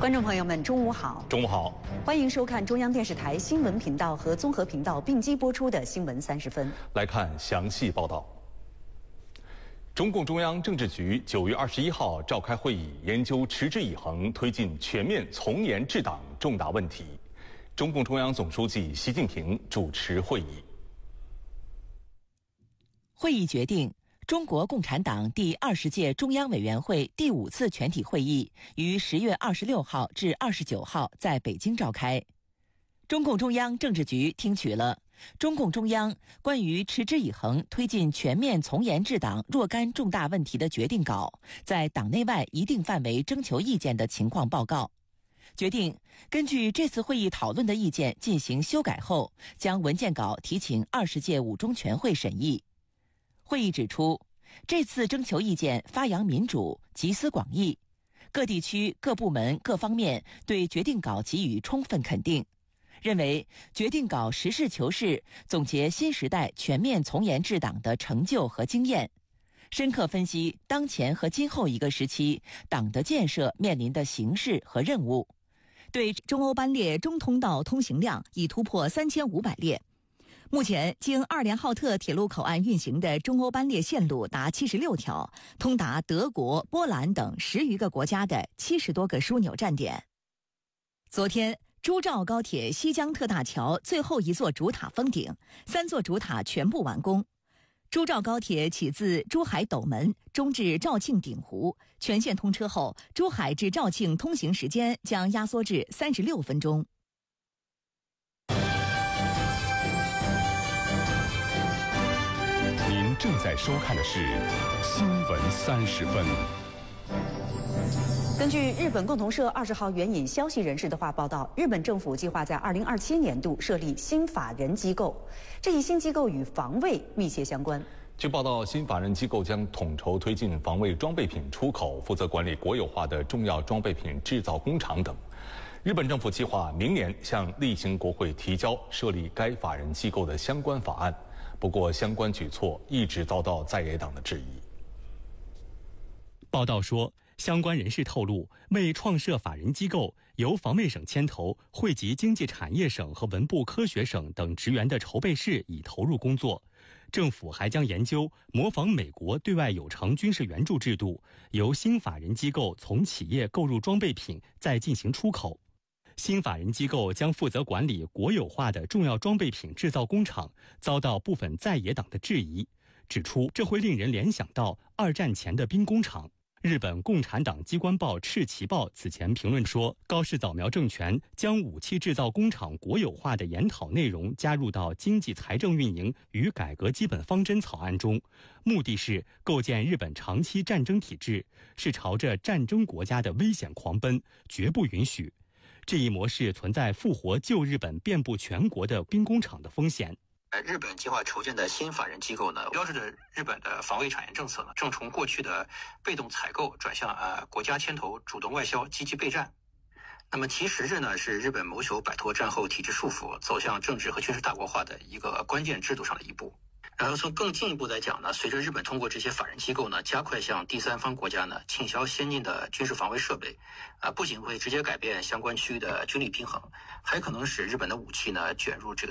观众朋友们，中午好！ 中午好， 欢迎收看中央电视台新闻频道和综合频道并机播出的新闻30分。 来看详细报道。中共中央政治局9月21号召开会议，研究持之以恒推进全面从严治党重大问题。中共中央总书记习近平主持会议。 会议决定，中国共产党第20届中央委员会第5次全体会议于10月26号至29号在北京召开。中共中央政治局听取了中共中央关于持之以恒推进全面从严治党若干重大问题的决定稿，在党内外一定范围征求意见的情况报告。决定根据这次会议讨论的意见进行修改后，将文件稿提请20届5中全会审议。会议指出，这次征求意见发扬民主，集思广益，各地区各部门各方面对决定稿给予充分肯定，认为决定稿实事求是，总结新时代全面从严治党的成就和经验，深刻分析当前和今后一个时期党的建设面临的形势和任务，对中欧班列中通道通行量已突破3500列。目前，经阿尔良浩特铁路口岸运行的中欧班列线路达76条，通达德国、波兰等10余个国家的70多个枢纽站点。昨天，珠兆高铁西江特大桥最后一座主塔封顶，3座主塔全部完工。珠兆高铁起自珠海斗门，终至肇庆鼎湖，全线通车后，珠海至肇庆通行时间将压缩至36分钟。 您正在收看的是新闻30分。 根据日本共同社20号援引消息人士的话报道，日本政府计划在2027年度设立新法人机构，这一新机构与防卫密切相关。 据报道，新法人机构将统筹推进防卫装备品出口，负责管理国有化的重要装备品制造工厂等。日本政府计划明年向例行国会提交设立该法人机构的相关法案，不过相关举措一直遭到在野党的质疑。 报道说，相关人士透露，为创设法人机构，由防卫省牵头，汇集经济产业省和文部科学省等职员的筹备室已投入工作。政府还将研究模仿美国对外有偿军事援助制度，由新法人机构从企业购入装备品，再进行出口。新法人机构将负责管理国有化的重要装备品制造工厂，遭到部分在野党的质疑，指出这会令人联想到2战前的兵工厂。日本共产党机关报《赤旗报》此前评论说，高市早苗政权将武器制造工厂国有化的研讨内容加入到经济财政运营与改革基本方针草案中，目的是构建日本长期战争体制，是朝着战争国家的危险狂奔，绝不允许。这一模式存在复活旧日本遍布全国的兵工厂的风险。 日本计划筹建的新法人机构呢，标志着日本的防卫产业政策呢，正从过去的被动采购转向国家牵头、主动外销、积极备战。那么其实质呢，是日本谋求摆脱战后体制束缚，走向政治和军事大国化的一个关键制度上的一步。然后从更进一步来讲呢，随着日本通过这些法人机构呢，加快向第三方国家呢倾销先进的军事防卫设备，不仅会直接改变相关区域的军力平衡，还可能使日本的武器呢卷入这个